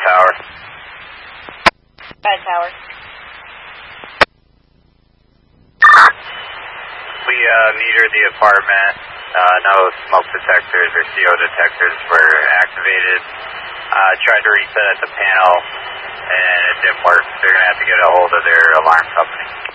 tower. Bad tower. We metered the apartment. No smoke detectors or CO detectors were activated. Tried to reset at the panel, and it didn't work. They're going to have to get a hold of their alarm company.